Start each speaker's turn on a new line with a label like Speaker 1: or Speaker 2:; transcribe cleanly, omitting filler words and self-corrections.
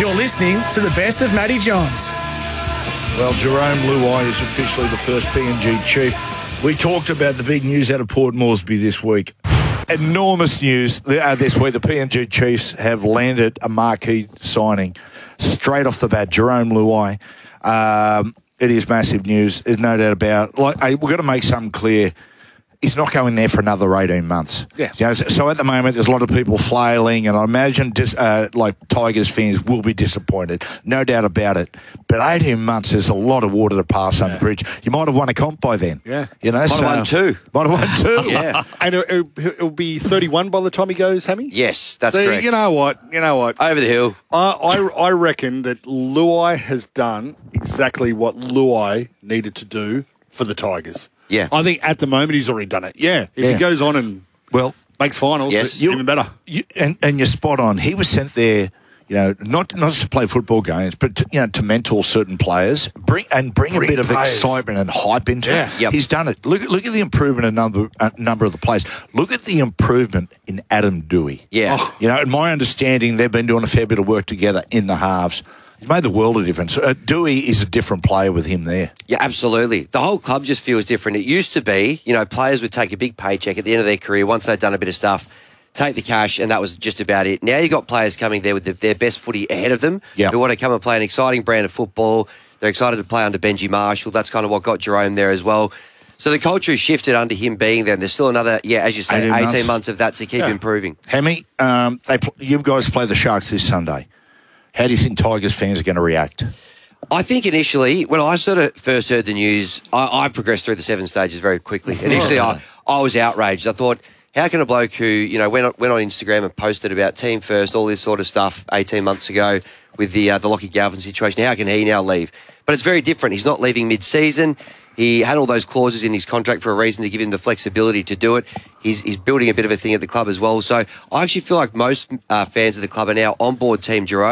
Speaker 1: You're listening to the best of Matty Johns.
Speaker 2: Well, Jerome Luai is officially the first PNG chief. We talked about the big news out of Port Moresby this week. Enormous news this week. The PNG Chiefs have landed a marquee signing straight off the bat. Jerome Luai. It is massive news. There's no doubt about it. We've got to make something clear. He's not going there for another 18 months.
Speaker 3: Yeah.
Speaker 2: You know, so at the moment, there's a lot of people flailing, and I imagine Tigers fans will be disappointed. No doubt about it. But 18 months is a lot of water to pass under the bridge. You might have won a comp by then.
Speaker 3: Yeah.
Speaker 2: You know,
Speaker 4: Might have won two.
Speaker 2: Might have won two.
Speaker 4: Yeah.
Speaker 3: And it'll be 31 by the time he goes, Hammy?
Speaker 4: Yes, that's
Speaker 3: See,
Speaker 4: correct.
Speaker 3: You know what?
Speaker 4: Over the hill.
Speaker 3: I reckon that Luai has done exactly what Luai needed to do for the Tigers.
Speaker 4: Yeah.
Speaker 3: I think at the moment he's already done it. Yeah. If he goes on and makes finals,
Speaker 4: Yes.
Speaker 3: even better.
Speaker 2: And you're spot on. He was sent there, you know, not just to play football games, but to mentor certain players, bring a bit of excitement and hype into it.
Speaker 4: Yep.
Speaker 2: He's done it. Look at the improvement in number of the players. Look at the improvement in Adam Dewey.
Speaker 4: Yeah.
Speaker 2: You know, in my understanding, they've been doing a fair bit of work together in the halves. He's made the world of difference. Dewey is a different player with him there.
Speaker 4: Yeah, absolutely. The whole club just feels different. It used to be, you know, players would take a big paycheck at the end of their career once they'd done a bit of stuff, take the cash, and that was just about it. Now you've got players coming there with their best footy ahead of them who want to come and play an exciting brand of football. They're excited to play under Benji Marshall. That's kind of what got Jerome there as well. So the culture has shifted under him being there. And there's still another, as you say, 18 months of that to keep improving.
Speaker 2: Hammy, you guys play the Sharks this Sunday. How do you think Tigers fans are going to react?
Speaker 4: I think initially, when I sort of first heard the news, I progressed through the 7 stages very quickly. Initially, I was outraged. I thought, how can a bloke who, you know, went on Instagram and posted about team first, all this sort of stuff 18 months ago with the Lockie Galvin situation, how can he now leave? But it's very different. He's not leaving mid-season. He had all those clauses in his contract for a reason to give him the flexibility to do it. He's building a bit of a thing at the club as well. So I actually feel like most fans of the club are now on board Team Jerome.